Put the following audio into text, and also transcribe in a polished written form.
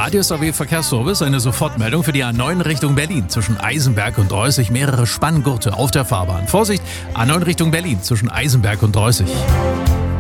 Radio SAW Verkehrsservice, eine Sofortmeldung für die A9 Richtung Berlin. Zwischen Eisenberg und Dreußig mehrere Spanngurte auf der Fahrbahn. Vorsicht, A9 Richtung Berlin zwischen Eisenberg und Dreußig.